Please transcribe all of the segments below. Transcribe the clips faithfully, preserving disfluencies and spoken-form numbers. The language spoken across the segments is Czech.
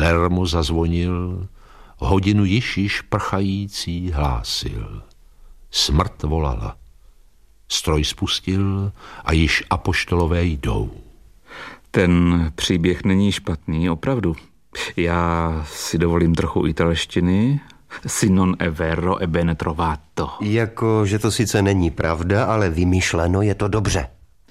Palermo zazvonil, hodinu již prchající hlásil. Smrt volala. Stroj spustil a již apoštolové jdou. Ten příběh není špatný, opravdu. Já si dovolím trochu italštiny. Si non è vero e bene trovato. Jako, že to sice není pravda, ale vymyšleno je to dobře.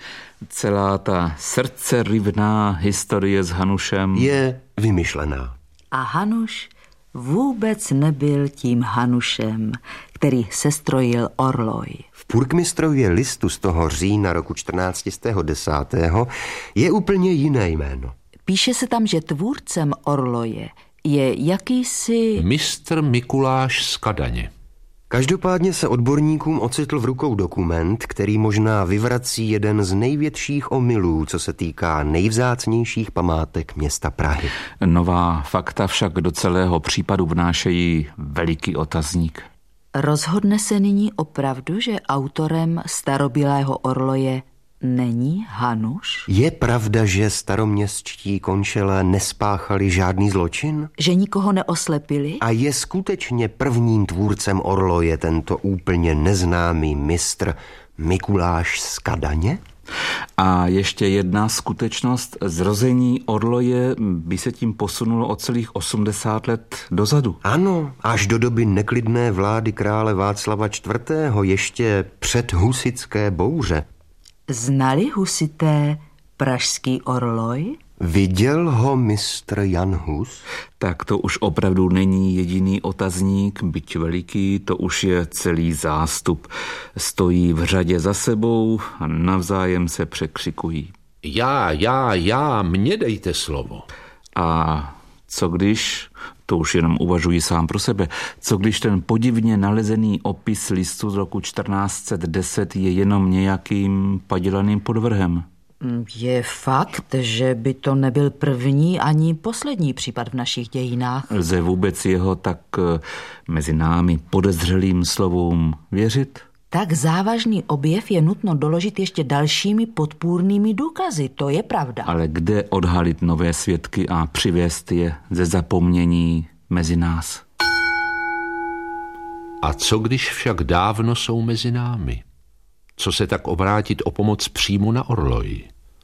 Celá ta srdcerivná historie s Hanušem je vymyšlená. A Hanuš vůbec nebyl tím Hanušem, který sestrojil orloj. V Burgmistrově listu z toho října roku čtrnáct set deset je úplně jiné jméno. Píše se tam, že tvůrcem orloje je jakýsi... mistr Mikuláš z Kadaně. Každopádně se odborníkům ocitl v rukou dokument, který možná vyvrací jeden z největších omylů, co se týká nejvzácnějších památek města Prahy. Nová fakta však do celého případu vnášejí veliký otazník. Rozhodne se nyní opravdu, že autorem starobylého orloje není Hanuš? Je pravda, že staroměstští končelé nespáchali žádný zločin? Že nikoho neoslepili? A je skutečně prvním tvůrcem orloje tento úplně neznámý mistr Mikuláš z Kadaně? A ještě jedna skutečnost. Zrození orloje by se tím posunulo o celých osmdesát let dozadu. Ano, až do doby neklidné vlády krále Václava čtvrtého. ještě před husitské bouře. Znali husité pražský orloj? Viděl ho mistr Jan Hus? Tak to už opravdu není jediný otazník, byť veliký, to už je celý zástup. Stojí v řadě za sebou a navzájem se překřikují. Já, já, já, mně dejte slovo. A co když, to už jenom uvažuji sám pro sebe, co když ten podivně nalezený opis listu z roku čtrnáct set deset je jenom nějakým padělaným podvrhem? Je fakt, že by to nebyl první ani poslední případ v našich dějinách. Lze vůbec jeho tak mezi námi podezřelým slovům věřit? Tak závažný objev je nutno doložit ještě dalšími podpůrnými důkazy, to je pravda. Ale kde odhalit nové svědky a přivést je ze zapomnění mezi nás? A co když však dávno jsou mezi námi? Co se tak obrátit o pomoc přímo na orloj?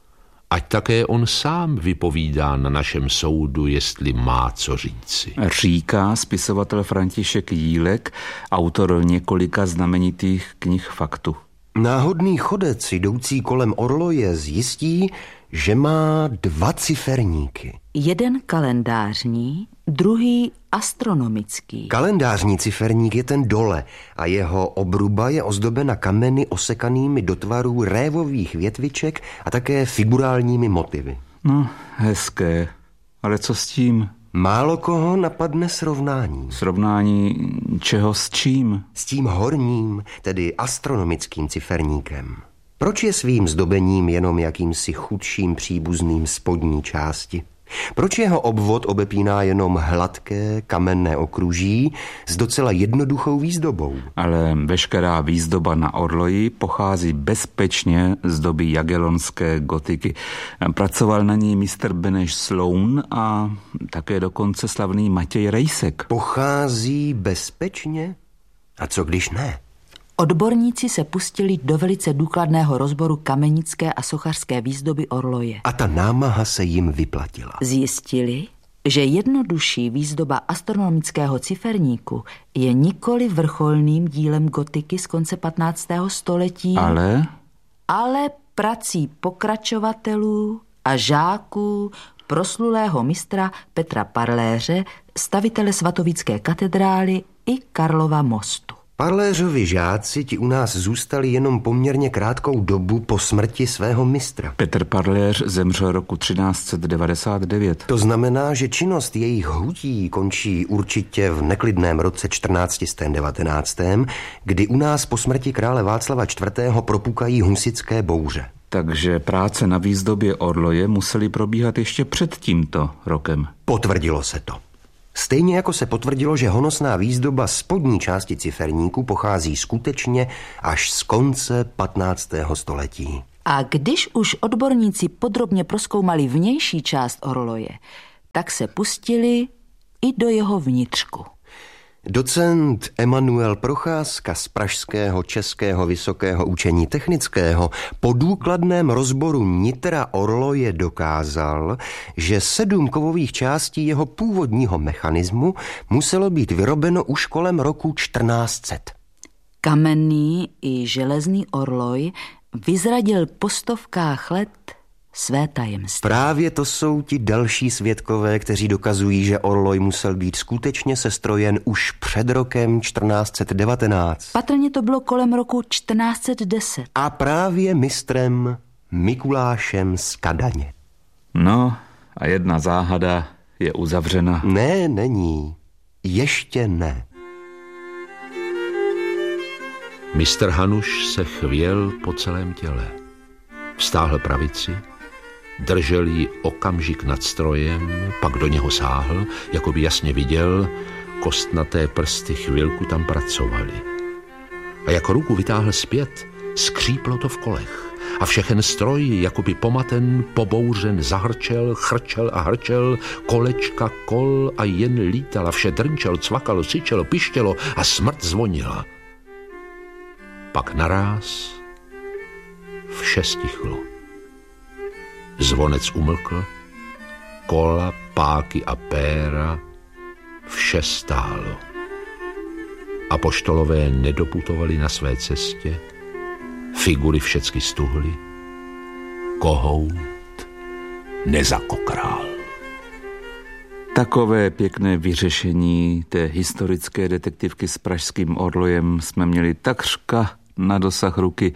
Ať také on sám vypovídá na našem soudu, jestli má co říci. Říká spisovatel František Jílek, autor několika znamenitých knih faktu. Náhodný chodec jdoucí kolem orloje zjistí, že má dva ciferníky. Jeden kalendářní, druhý astronomický. Kalendářní ciferník je ten dole a jeho obruba je ozdobena kameny osekanými do tvarů révových větviček a také figurálními motivy. No, hezké. Ale co s tím? Málo koho napadne srovnání. Srovnání čeho s čím? S tím horním, tedy astronomickým ciferníkem. Proč je svým zdobením jenom jakýmsi chudším příbuzným spodní části? Proč jeho obvod obepíná jenom hladké kamenné okruží s docela jednoduchou výzdobou? Ale veškerá výzdoba na orloji pochází bezpečně z doby jagellonské gotiky. Pracoval na ní mistr Beneš Sloun a také dokonce slavný Matěj Rejsek. Pochází bezpečně? A co když ne? Odborníci se pustili do velice důkladného rozboru kamenické a sochařské výzdoby orloje. A ta námaha se jim vyplatila. Zjistili, že jednodušší výzdoba astronomického ciferníku je nikoli vrcholným dílem gotiky z konce patnáctého století, ale, ale prací pokračovatelů a žáků proslulého mistra Petra Parléře, stavitele svatovické katedrály i Karlova mostu. Parléřovi žáci ti u nás zůstali jenom poměrně krátkou dobu po smrti svého mistra. Petr Parléř zemřel roku třináct set devadesát devět. To znamená, že činnost jejich hutí končí určitě v neklidném roce čtrnáct set devatenáct, kdy u nás po smrti krále Václava čtvrtého propukají husitské bouře. Takže práce na výzdobě orloje musely probíhat ještě před tímto rokem. Potvrdilo se to. Stejně jako se potvrdilo, že honosná výzdoba spodní části ciferníku pochází skutečně až z konce patnáctého století. A když už odborníci podrobně prozkoumali vnější část orloje, tak se pustili i do jeho vnitřku. Docent Emanuel Procházka z Pražského českého vysokého učení technického po důkladném rozboru nitra orloje dokázal, že sedm kovových částí jeho původního mechanismu muselo být vyrobeno už kolem roku čtrnáct set. Kamenný i železný orloj vyzradil po stovkách let své tajemství. Právě to jsou ti další svědkové, kteří dokazují, že orloj musel být skutečně sestrojen už před rokem čtrnáct set devatenáct. Patrně to bylo kolem roku čtrnáct set deset. A právě mistrem Mikulášem z Kadaně. No a jedna záhada je uzavřena. Ne, není. Ještě ne. Mistr Hanuš se chvěl po celém těle. Vztáhl pravici, držel ji okamžik nad strojem, pak do něho sáhl, jako by jasně viděl, kostnaté prsty chvilku tam pracovaly. A jako ruku vytáhl zpět, skříplo to v kolech. A všechen stroj, jakoby pomaten, pobouřen, zahrčel, chrčel a hrčel, kolečka, kol a jen lítala, vše drnčel, cvakalo, syčelo, pištělo a smrt zvonila. Pak naráz vše stichlo. Zvonec umlkl, kola, páky a péra, vše stálo. Apoštolové nedoputovali na své cestě, figury všecky stuhly, kohout nezakokrál. Takové pěkné vyřešení té historické detektivky s pražským orlojem jsme měli takřka na dosah ruky.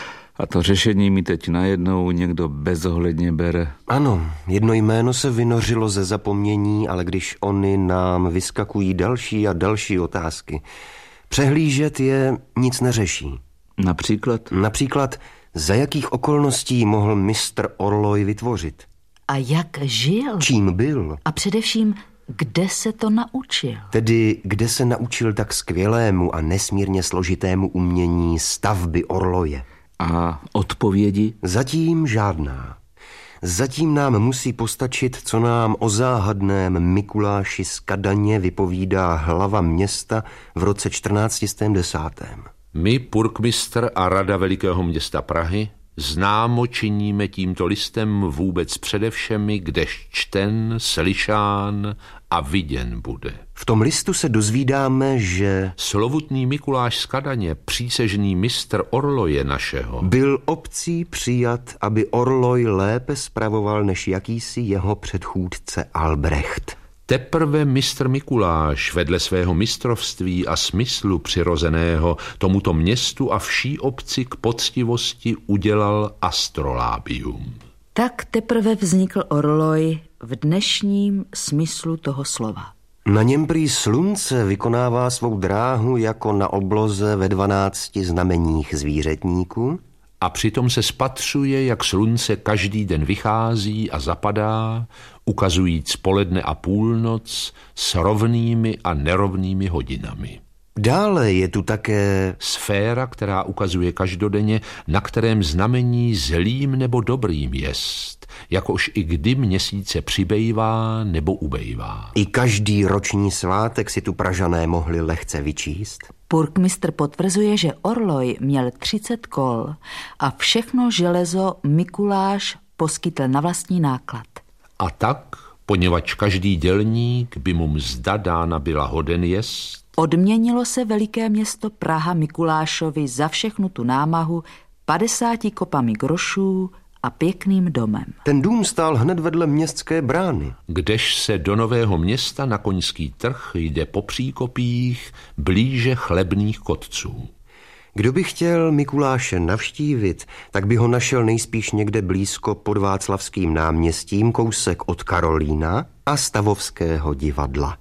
A to řešení mi teď najednou někdo bezohledně bere. Ano, jedno jméno se vynořilo ze zapomnění, ale když oni nám vyskakují další a další otázky, přehlížet je nic neřeší. Například? Například, za jakých okolností mohl mistr Orloj vytvořit? A jak žil? Čím byl? A především, kde se to naučil? Tedy, kde se naučil tak skvělému a nesmírně složitému umění stavby orloje? A odpovědi? Zatím žádná. Zatím nám musí postačit, co nám o záhadném Mikuláši z Kadaně vypovídá hlava města v roce čtrnáct set deset. My, purkmistr a rada Velikého města Prahy, známo činíme tímto listem vůbec předevšemi, kdež čten, slyšán a viděn bude. V tom listu se dozvídáme, že slovutný Mikuláš z Kadaně, přísežný mistr orloje našeho, byl obcí přijat, aby orloj lépe spravoval než jakýsi jeho předchůdce Albrecht. Teprve mistr Mikuláš vedle svého mistrovství a smyslu přirozeného tomuto městu a vší obci k poctivosti udělal astrolábium. Tak teprve vznikl orloj v dnešním smyslu toho slova. Na něm prý slunce vykonává svou dráhu jako na obloze ve dvanácti znameních zvířetníku. A přitom se spatřuje, jak slunce každý den vychází a zapadá, ukazujíc poledne a půlnoc s rovnými a nerovnými hodinami. Dále je tu také sféra, která ukazuje každodenně, na kterém znamení zlým nebo dobrým jest, jakož i kdy měsíce přibývá nebo ubejvá. I každý roční svátek si tu Pražané mohli lehce vyčíst. Purkmistr potvrzuje, že orloj měl třicet kol a všechno železo Mikuláš poskytl na vlastní náklad. A tak, poněvadž každý dělník by mu mzda dána byla hoden jest, odměnilo se veliké město Praha Mikulášovi za všechnu tu námahu padesáti kopami grošů a pěkným domem. Ten dům stál hned vedle městské brány. Kdež se do Nového Města na koňský trh jde po příkopích blíže Chlebných Kotců. Kdo by chtěl Mikuláše navštívit, tak by ho našel nejspíš někde blízko pod Václavským náměstím, kousek od Karolína a Stavovského divadla.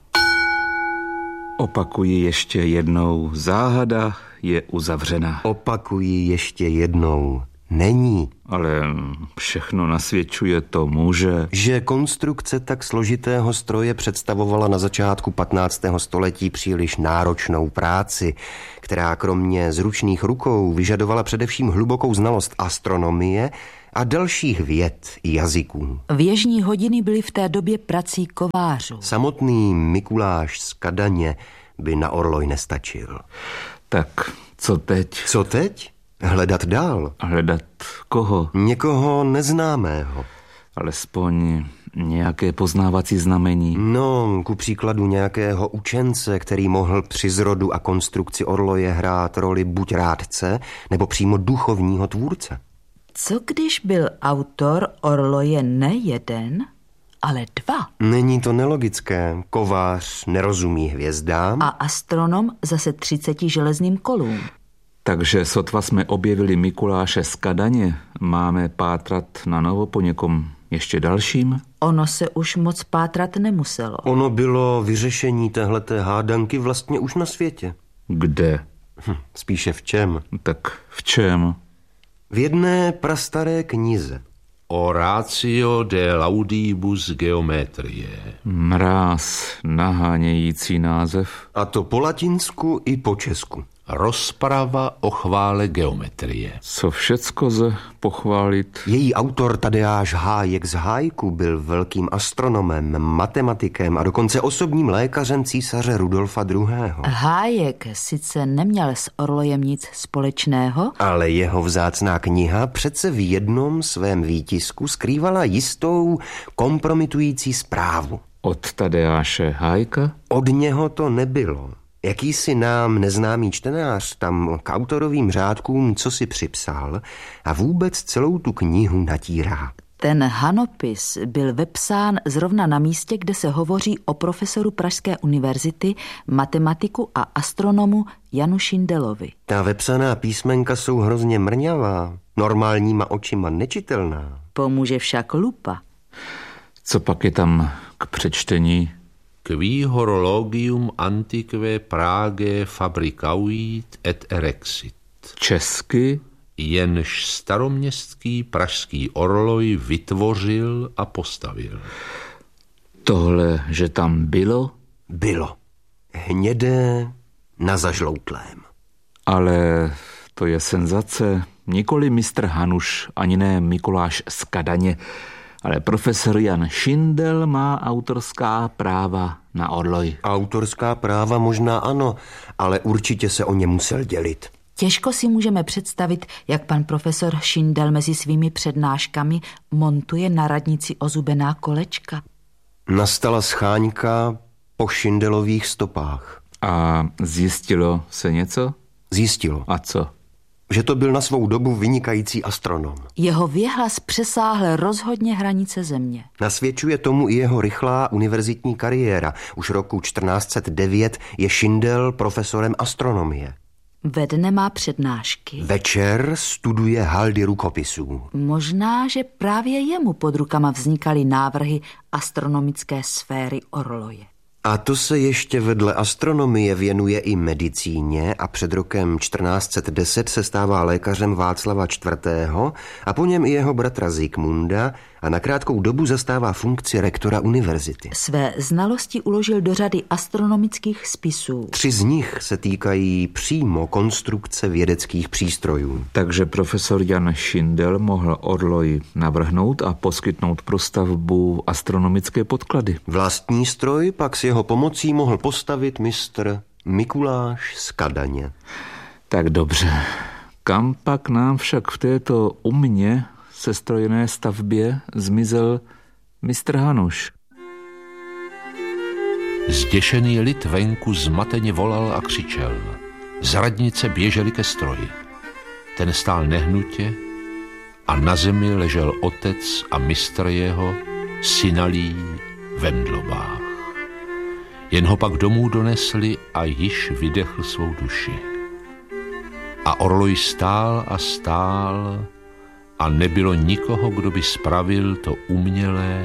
Opakuji ještě jednou, záhada je uzavřena. Opakuji ještě jednou, Není. Ale všechno nasvědčuje tomu, že... Že konstrukce tak složitého stroje představovala na začátku patnáctého století příliš náročnou práci, která kromě zručných rukou vyžadovala především hlubokou znalost astronomie a dalších věd i jazyků. Věžní hodiny byly v té době prací kovářů. Samotný Mikuláš z Kadaně by na orloj nestačil. Tak co teď? Co teď? Hledat dál. Hledat koho? Někoho neznámého. Alespoň nějaké poznávací znamení. No, ku příkladu nějakého učence, který mohl při zrodu a konstrukci orloje hrát roli buď rádce, nebo přímo duchovního tvůrce. Co když byl autor orloje ne jeden, ale dva? Není to nelogické. Kovář nerozumí hvězdám. A astronom zase třiceti železným kolům. Takže sotva jsme objevili Mikuláše z Kadaně, máme pátrat na novo po někom ještě dalším? Ono se už moc pátrat nemuselo. Ono bylo vyřešení téhleté hádanky vlastně už na světě. Kde? Hm, spíše v čem? Tak v čem? V jedné prastaré knize. Oratio de laudibus geometrie. Mráz, nahánějící název. A to po latinsku i po česku. Rozprava o chvále geometrie. Co všecko lze pochválit? Její autor Tadeáš Hájek z Hájku byl velkým astronomem, matematikem a dokonce osobním lékařem císaře Rudolfa druhého. Hájek sice neměl s orlojem nic společného, ale jeho vzácná kniha přece v jednom svém výtisku skrývala jistou kompromitující zprávu. Od Tadeáše Hájka? Od něho to nebylo. Jakýsi nám neznámý čtenář tam k autorovým řádkům co si připsal a vůbec celou tu knihu natírá. Ten hanopis byl vepsán zrovna na místě, kde se hovoří o profesoru Pražské univerzity, matematiku a astronomu Janu Šindelovi. Ta vepsaná písmenka jsou hrozně mrňavá, normálníma očima nečitelná. Pomůže však lupa. Co pak je tam k přečtení? Qui horologium antiquae Prague fabricavit et erexit. Česky? Jenž staroměstský pražský orloj vytvořil a postavil. Tohle, že tam bylo? Bylo. Hnědé na zažloutlém. Ale to je senzace. Nikoli mistr Hanuš, ani ne Mikuláš z Kadaně, ale profesor Jan Šindel má autorská práva na orloj. Autorská práva možná ano, ale určitě se o ně musel dělit. Těžko si můžeme představit, jak pan profesor Šindel mezi svými přednáškami montuje na radnici ozubená kolečka. Nastala scháňka po Šindelových stopách. A zjistilo se něco? Zjistilo. A co? Že to byl na svou dobu vynikající astronom. Jeho věhlas přesáhl rozhodně hranice země. Nasvědčuje tomu i jeho rychlá univerzitní kariéra. Už roku čtrnáct set devět je Šindel profesorem astronomie. Ve dne má přednášky. Večer studuje haldy rukopisů. Možná, že právě jemu pod rukama vznikaly návrhy astronomické sféry orloje. A to se ještě vedle astronomie věnuje i medicíně a před rokem čtrnáct set deset se stává lékařem Václava čtvrtého a po něm i jeho bratra Zikmunda a na krátkou dobu zastává funkci rektora univerzity. Své znalosti uložil do řady astronomických spisů. Tři z nich se týkají přímo konstrukce vědeckých přístrojů. Takže profesor Jan Šindel mohl orloj navrhnout a poskytnout pro stavbu astronomické podklady. Vlastní stroj pak s jeho pomocí mohl postavit mistr Mikuláš z Kadaně. Tak dobře. Kam pak nám však v této umně sestrojené stavbě zmizel mistr Hanuš? Zděšený lid venku zmateně volal a křičel. Z radnice běželi ke stroji. Ten stál nehnutě a na zemi ležel otec a mistr jeho, synalí ve mdlobách. Jen ho pak domů donesli a již vydechl svou duši. A orloj stál a stál a nebylo nikoho, kdo by spravil to umělé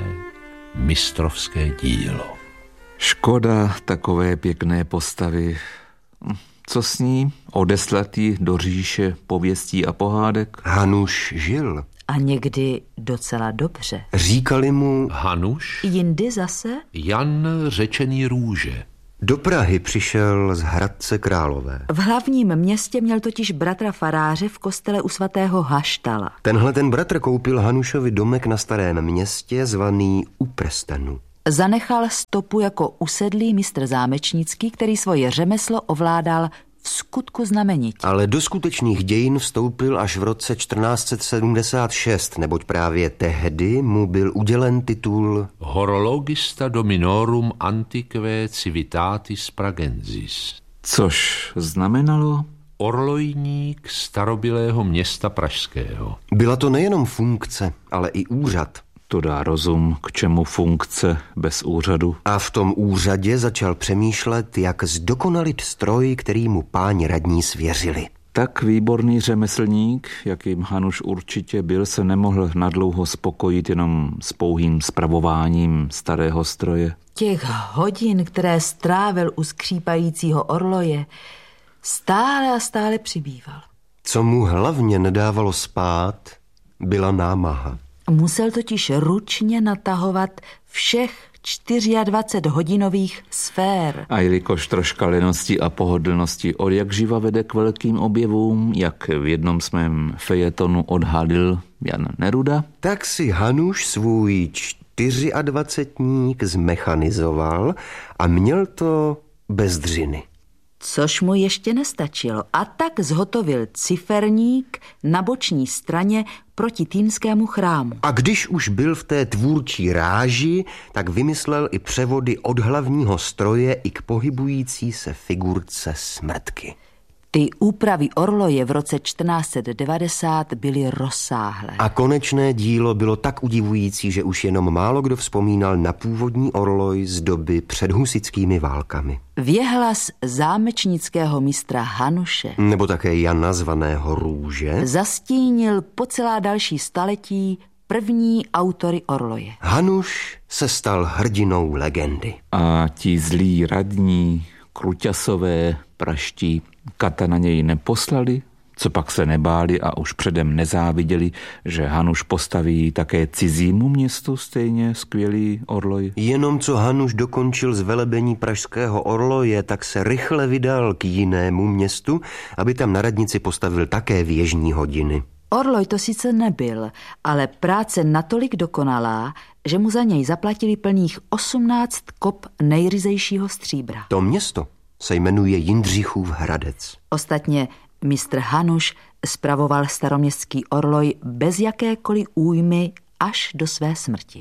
mistrovské dílo. Škoda takové pěkné postavy. Co s ní? Odeslat ji do říše pověstí a pohádek? Hanuš žil. A někdy docela dobře. Říkali mu Hanuš, Jindy zase? Jan řečený Růže. Do Prahy přišel z Hradce Králové. V hlavním městě měl totiž bratra faráře v kostele u svatého Haštala. Tenhle ten bratr koupil Hanušovi domek na Starém Městě zvaný U prstenu. Zanechal stopu jako usedlý mistr zámečnický, který svoje řemeslo ovládal v skutku znamenitě. Ale do skutečných dějin vstoupil až v roce čtrnáct set sedmdesát šest, neboť právě tehdy mu byl udělen titul Horologista dominorum antiquae civitatis pragensis. Což znamenalo? Orlojník starobylého města pražského. Byla to nejenom funkce, ale i úřad. To dá rozum, k čemu funkce bez úřadu. A v tom úřadě začal přemýšlet, jak zdokonalit stroj, který mu páni radní svěřili. Tak výborný řemeslník, jakým Hanuš určitě byl, se nemohl nadlouho spokojit jenom s pouhým spravováním starého stroje. Těch hodin, které strávil u skřípajícího orloje, stále a stále přibýval. Co mu hlavně nedávalo spát, byla námaha. Musel totiž ručně natahovat všech dvacet čtyři hodinových sfér. A jelikož troška lenosti a pohodlnosti od jak živa vede k velkým objevům, jak v jednom svém fejetonu odhalil Jan Neruda, tak si Hanuš svůj dvacetník zmechanizoval a měl to bez dřiny. Což mu ještě nestačilo. A tak zhotovil ciferník na boční straně proti Týnskému chrámu. A když už byl v té tvůrčí ráži, tak vymyslel i převody od hlavního stroje i k pohybující se figurce smrtky. Ty úpravy orloje v roce čtrnáct set devadesát byly rozsáhlé. A konečné dílo bylo tak udivující, že už jenom málo kdo vzpomínal na původní orloj z doby před husitskými válkami. Věhlas zámečnického mistra Hanuše, nebo také Jana zvaného Růže, zastínil po celá další staletí první autory orloje. Hanuš se stal hrdinou legendy. A ti zlí radní, kruťasové, praští, kata na něj neposlali, co pak se nebáli a už předem nezáviděli, že Hanuš postaví také cizímu městu stejně skvělý orloj. Jenom co Hanuš dokončil zvelebení pražského orloje, tak se rychle vydal k jinému městu, aby tam na radnici postavil také věžní hodiny. Orloj to sice nebyl, ale práce natolik dokonalá, že mu za něj zaplatili plných osmnáct kop nejryzejšího stříbra. To město se jmenuje Jindřichův Hradec. Ostatně mistr Hanuš spravoval staroměstský orloj bez jakékoliv újmy až do své smrti.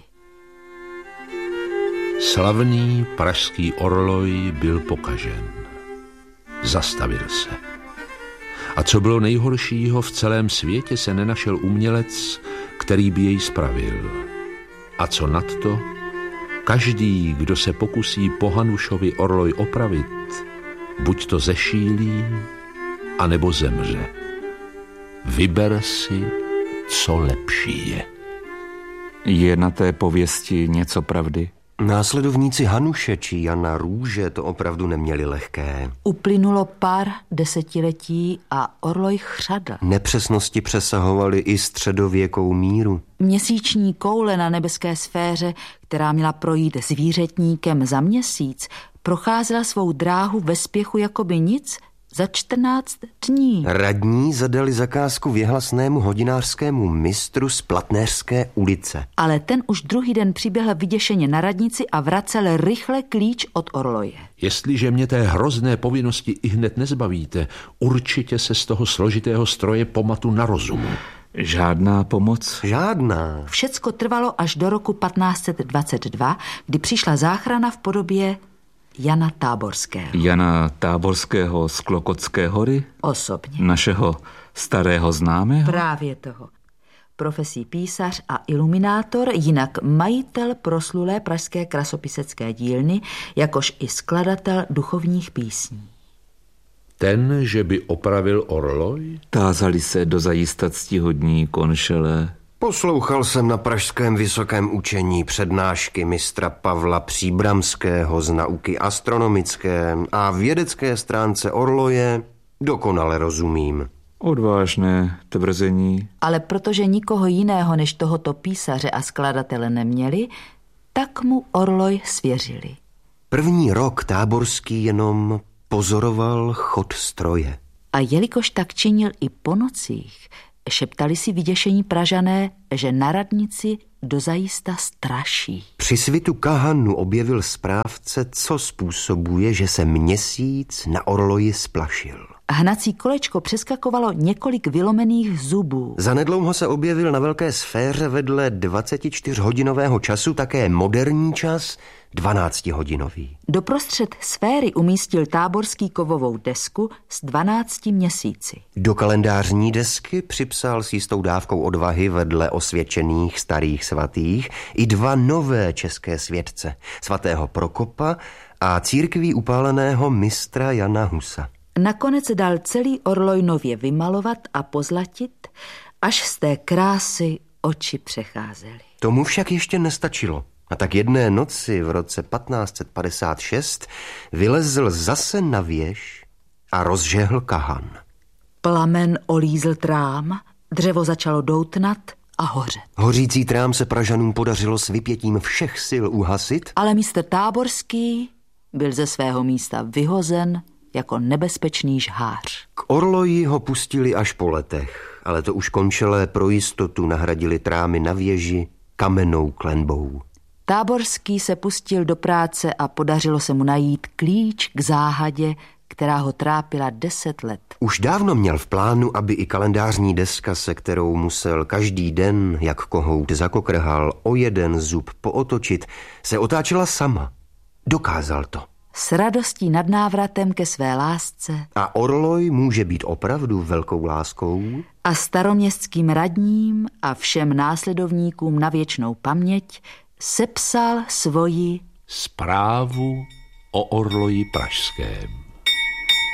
Slavný pražský orloj byl pokažen. Zastavil se. A co bylo nejhoršího, v celém světě se nenašel umělec, který by jej spravil. A co nadto, každý, kdo se pokusí po Hanušovi orloj opravit, buď to zešílí, anebo zemře. Vyber si, co lepší je. Je na té pověsti něco pravdy? Následovníci Hanuše či Jana Růže to opravdu neměli lehké. Uplynulo pár desetiletí a orloj chřadl. Nepřesnosti přesahovaly i středověkou míru. Měsíční koule na nebeské sféře, která měla projít zvířetníkem za měsíc, procházela svou dráhu ve spěchu jakoby nic za čtrnáct dní. Radní zadali zakázku věhlasnému hodinářskému mistru z Platnéřské ulice. Ale ten už druhý den přiběhl vyděšeně na radnici a vracel rychle klíč od orloje. Jestliže mě té hrozné povinnosti i hned nezbavíte, určitě se z toho složitého stroje pamatu na rozumu. Žádná pomoc? Žádná. Všecko trvalo až do roku patnáct set dvacet dva, kdy přišla záchrana v podobě Jana Táborského. Jana Táborského z Klokotské hory? Osobně. Našeho starého známého? Právě toho. Profesí písař a iluminátor, jinak majitel proslulé pražské krasopisecké dílny, jakož i skladatel duchovních písní. Ten, že by opravil orloj? Tázali se dozajista ctihodní konšele. Poslouchal jsem na pražském vysokém učení přednášky mistra Pavla Příbramského z nauky astronomické a vědecké stránce orloje dokonale rozumím. Odvážné tvrzení. Ale protože nikoho jiného než tohoto písaře a skladatele neměli, tak mu orloj svěřili. První rok Táborský jenom pozoroval chod stroje. A jelikož tak činil i po nocích, šeptali si vyděšení Pražané, že na radnici dozajista straší. Při svitu kahanu objevil správce, co způsobuje, že se měsíc na orloji splašil. Hnací kolečko přeskakovalo několik vylomených zubů. Zanedlouho se objevil na velké sféře vedle dvacetičtyřhodinového času také moderní čas, dvanáctihodinový. Doprostřed sféry umístil Táborský kovovou desku s dvanácti měsíci. Do kalendářní desky připsal s jistou dávkou odvahy vedle osvědčených starých svatých i dva nové české světce, svatého Prokopa a církví upáleného mistra Jana Husa. Nakonec dal celý orloj nově vymalovat a pozlatit, až z té krásy oči přecházely. Tomu však ještě nestačilo. A tak jedné noci v roce patnáct set padesát šest vylezl zase na věž a rozžehl kahan. Plamen olízl trám, dřevo začalo doutnat a hořet. Hořící trám se Pražanům podařilo s vypětím všech sil uhasit, ale mistr Táborský byl ze svého místa vyhozen jako nebezpečný žhář. K orloji ho pustili až po letech, ale to už končelé pro jistotu nahradili trámy na věži kamennou klenbou. Táborský se pustil do práce a podařilo se mu najít klíč k záhadě, která ho trápila deset let. Už dávno měl v plánu, aby i kalendářní deska, se kterou musel každý den, jak kohout zakokrhal, o jeden zub pootočit, se otáčela sama. Dokázal to. S radostí nad návratem ke své lásce. A orloj může být opravdu velkou láskou. A staroměstským radním a všem následovníkům na věčnou paměť sepsal svoji zprávu o orloji pražském.